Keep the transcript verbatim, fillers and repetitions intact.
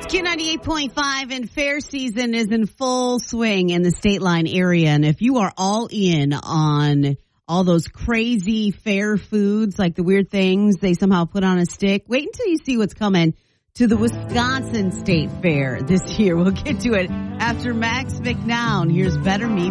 Q ninety-eight point five, and fair season is in full swing in the State Line area. And if you are all in on all those crazy fair foods, like the weird things they somehow put on a stick, wait until you see what's coming to the Wisconsin State Fair this year. We'll get to it after Max McNown. Here's Better Me